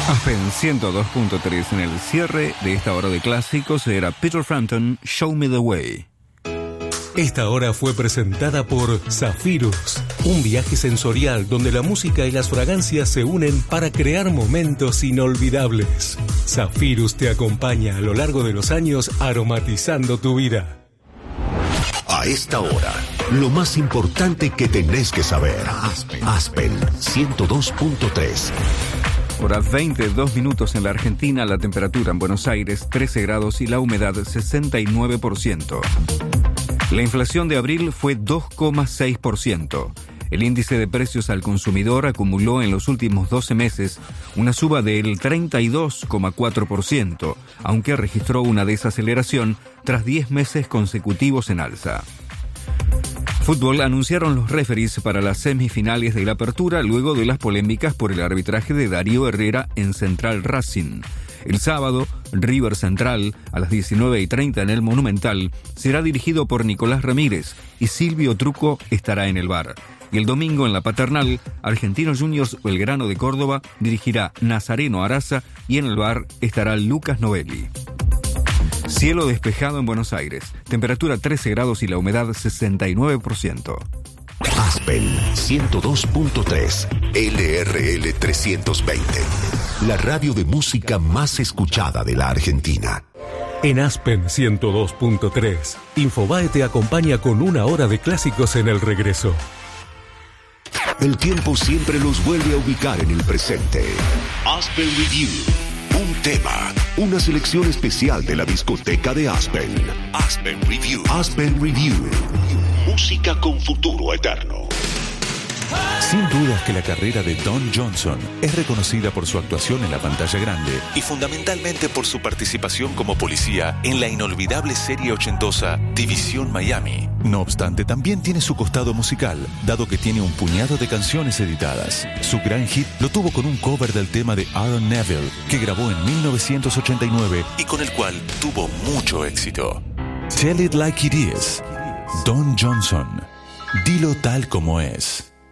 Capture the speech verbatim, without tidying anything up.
Aspen ciento dos punto tres. En el cierre de esta hora de clásicos era Peter Frampton, Show Me the Way. Esta hora fue presentada por Zephyrus, un viaje sensorial donde la música y las fragancias se unen para crear momentos inolvidables. Zephyrus te acompaña a lo largo de los años aromatizando tu vida. A esta hora, lo más importante que tenés que saber. Aspen, Aspen ciento dos punto tres. Hora veintidós minutos en la Argentina, la temperatura en Buenos Aires trece grados y la humedad sesenta y nueve por ciento. La inflación de abril fue dos coma seis por ciento. El índice de precios al consumidor acumuló en los últimos doce meses una suba del treinta y dos coma cuatro por ciento, aunque registró una desaceleración tras diez meses consecutivos en alza. Fútbol: anunciaron los referees para las semifinales de la Apertura luego de las polémicas por el arbitraje de Darío Herrera en Central Racing. El sábado, River Central, a las diecinueve y treinta en el Monumental, será dirigido por Nicolás Ramírez y Silvio Truco estará en el V A R. Y el domingo en la Paternal, Argentinos Juniors Belgrano de Córdoba dirigirá Nazareno Araza y en el V A R estará Lucas Novelli. Cielo despejado en Buenos Aires, temperatura trece grados y la humedad sesenta y nueve por ciento. Aspen ciento dos punto tres, L R L trescientos veinte, la radio de música más escuchada de la Argentina. En Aspen ciento dos punto tres, Infobae te acompaña con una hora de clásicos en el regreso. El tiempo siempre los vuelve a ubicar en el presente. Aspen Review. Un tema, una selección especial de la discoteca de Aspen. Aspen Review. Aspen Review. Música con futuro eterno. Sin dudas que la carrera de Don Johnson es reconocida por su actuación en la pantalla grande y fundamentalmente por su participación como policía en la inolvidable serie ochentosa División Miami. No obstante, también tiene su costado musical, dado que tiene un puñado de canciones editadas. Su gran hit lo tuvo con un cover del tema de Aaron Neville, que grabó en mil novecientos ochenta y nueve y con el cual tuvo mucho éxito. Tell It Like It Is. Don Johnson. Dilo tal como es.